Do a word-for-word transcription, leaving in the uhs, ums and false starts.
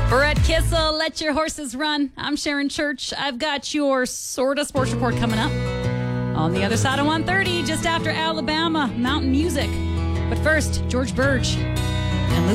Brett Kissel, Let Your Horses Run. I'm Sharon Church. I've got your sort of sports report coming up. On the other side of one thirty, just after Alabama Mountain Music. But first, George Burge.